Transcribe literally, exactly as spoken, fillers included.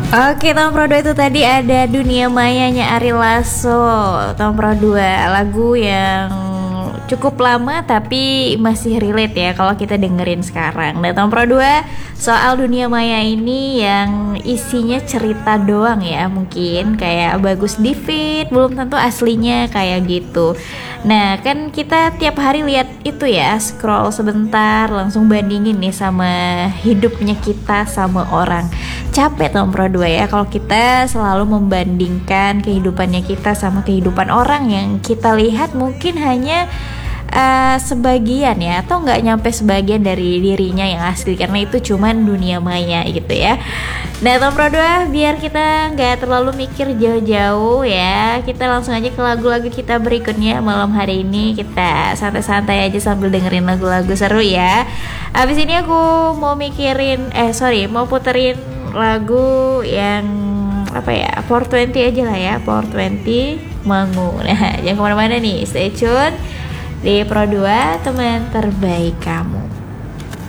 Oke, Tom Pro dua itu tadi ada Dunia Mayanya Ari Lasso. Tom Pro dua lagu yang cukup lama tapi masih relate ya kalau kita dengerin sekarang. Dan Tom Pro dua soal Dunia Maya ini yang isinya cerita doang ya, mungkin kayak bagus di feed, belum tentu aslinya kayak gitu. Nah kan kita tiap hari lihat itu ya, scroll sebentar langsung bandingin nih sama hidupnya kita sama orang. Capek Tom Pro dua ya kalau kita selalu membandingkan kehidupannya kita sama kehidupan orang yang kita lihat mungkin hanya uh, sebagian ya, atau nggak nyampe sebagian dari dirinya yang asli, karena itu cuman dunia maya gitu ya. Nah Tom Pro dua, biar kita nggak terlalu mikir jauh-jauh ya, kita langsung aja ke lagu-lagu kita berikutnya. Malam hari ini kita santai-santai aja sambil dengerin lagu-lagu seru ya. Abis ini aku mau mikirin eh sorry mau puterin lagu yang apa ya, Power dua puluh aja lah ya, Power dua puluh Mangu. Nah jangan kemana-mana nih, stay tune di Pro dua, teman terbaik kamu.